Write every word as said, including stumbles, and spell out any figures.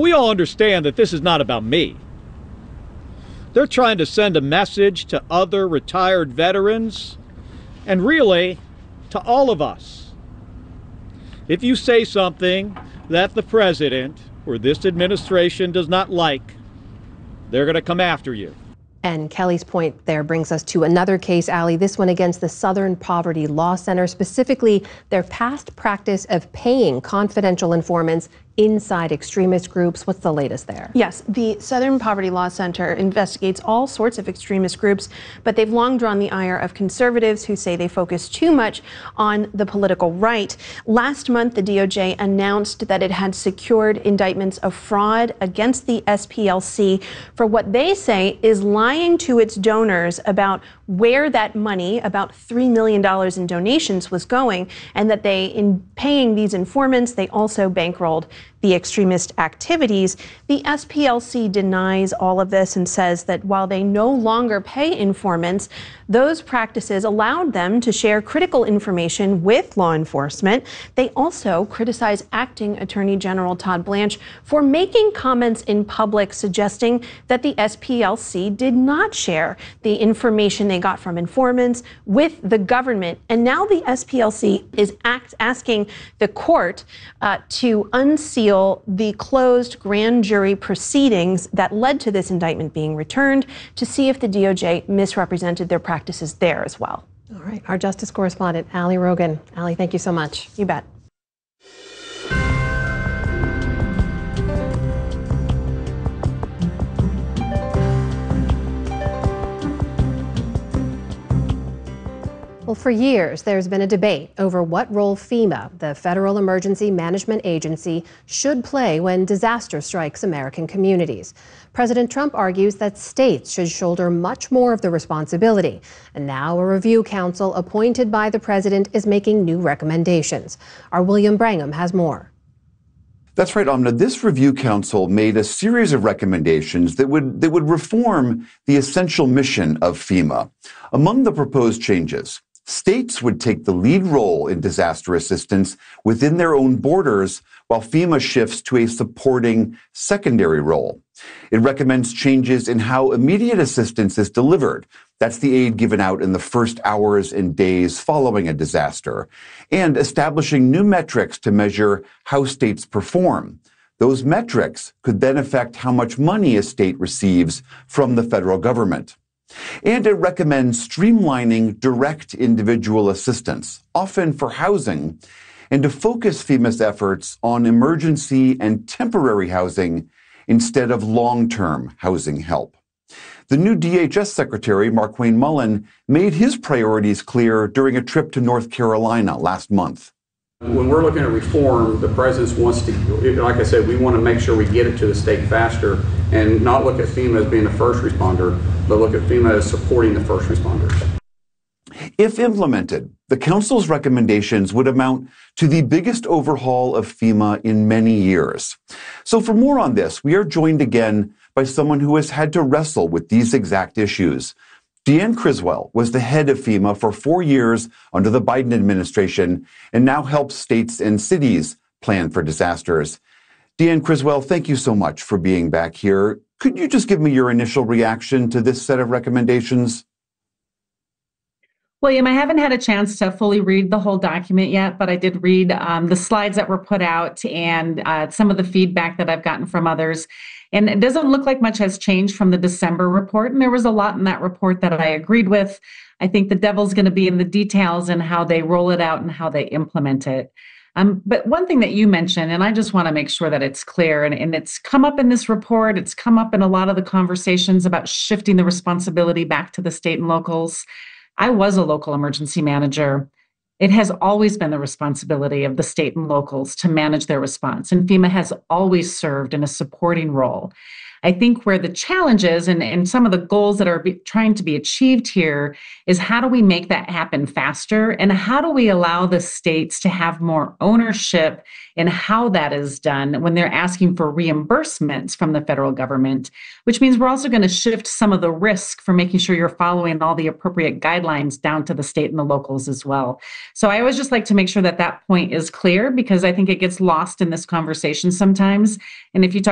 We all understand that this is not about me. They're trying to send a message to other retired veterans and really to all of us. If you say something that the president or this administration does not like, they're going to come after you. And Kelly's point there brings us to another case, Allie, this one against the Southern Poverty Law Center, specifically their past practice of paying confidential informants inside extremist groups. What's the latest there? Yes, the Southern Poverty Law Center investigates all sorts of extremist groups, but they've long drawn the ire of conservatives who say they focus too much on the political right. Last month, the D O J announced that it had secured indictments of fraud against the S P L C for what they say is lying to its donors about where that money, about three million dollars in donations, was going, and that they, in paying these informants, they also bankrolled the extremist activities. The S P L C denies all of this and says that while they no longer pay informants, those practices allowed them to share critical information with law enforcement. They also criticize Acting Attorney General Todd Blanche for making comments in public suggesting that the S P L C did not share the information they got from informants with the government. And now the S P L C is act asking the court uh, to unseal the closed grand jury proceedings that led to this indictment being returned to see if the D O J misrepresented their practices there as well. All right, our justice correspondent, Allie Rogan. Allie, thank you so much. You bet. Well, for years, there's been a debate over what role FEMA, the Federal Emergency Management Agency, should play when disaster strikes American communities. President Trump argues that states should shoulder much more of the responsibility. And now a review council appointed by the president is making new recommendations. Our William Brangham has more. That's right, Amna. This review council made a series of recommendations that would that would reform the essential mission of FEMA. Among the proposed changes, states would take the lead role in disaster assistance within their own borders, while FEMA shifts to a supporting secondary role. It recommends changes in how immediate assistance is delivered. That's the aid given out in the first hours and days following a disaster, and establishing new metrics to measure how states perform. Those metrics could then affect how much money a state receives from the federal government. And it recommends streamlining direct individual assistance, often for housing, and to focus FEMA's efforts on emergency and temporary housing instead of long-term housing help. The new D H S Secretary, Markwayne Mullin, made his priorities clear during a trip to North Carolina last month. When we're looking at reform, the president wants to, like I said, we want to make sure we get it to the state faster and not look at FEMA as being the first responder, but look at FEMA as supporting the first responders. If implemented, the council's recommendations would amount to the biggest overhaul of FEMA in many years. So for more on this, we are joined again by someone who has had to wrestle with these exact issues. Deanne Criswell was the head of FEMA for four years under the Biden administration and now helps states and cities plan for disasters. Deanne Criswell, thank you so much for being back here. Could you just give me your initial reaction to this set of recommendations? William, I haven't had a chance to fully read the whole document yet, but I did read um, the slides that were put out and uh, some of the feedback that I've gotten from others. And it doesn't look like much has changed from the December report. And there was a lot in that report that I agreed with. I think the devil's going to be in the details and how they roll it out and how they implement it. Um, but one thing that you mentioned, and I just want to make sure that it's clear, and, and it's come up in this report, it's come up in a lot of the conversations about shifting the responsibility back to the state and locals. I was a local emergency manager. It has always been the responsibility of the state and locals to manage their response, and FEMA has always served in a supporting role. I think where the challenge is, and, and some of the goals that are be, trying to be achieved here, is how do we make that happen faster? And how do we allow the states to have more ownership in how that is done when they're asking for reimbursements from the federal government, which means we're also going to shift some of the risk for making sure you're following all the appropriate guidelines down to the state and the locals as well. So I always just like to make sure that that point is clear, because I think it gets lost in this conversation sometimes. And if you talk